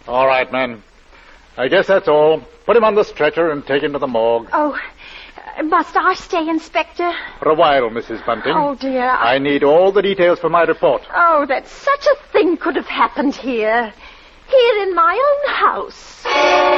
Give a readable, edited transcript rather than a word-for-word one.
All right, men. I guess that's all. Put him on the stretcher and take him to the morgue. Oh, must I stay, Inspector? For a while, Mrs. Bunting. Oh, dear. I need all the details for my report. Oh, that such a thing could have happened here. Here in my own house.